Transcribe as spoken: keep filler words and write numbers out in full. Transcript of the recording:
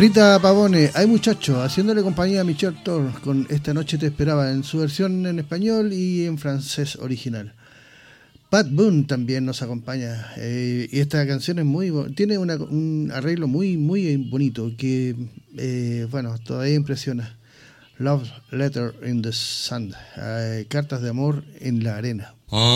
Rita Pavone, Hay Muchacho, haciéndole compañía a Michel Thor con Esta Noche Te Esperaba, en su versión en español y en francés original. Pat Boone también nos acompaña, eh, y esta canción es muy tiene una, un arreglo muy muy bonito que eh, bueno, todavía impresiona. Love Letter in the Sand, eh, cartas de amor en la arena.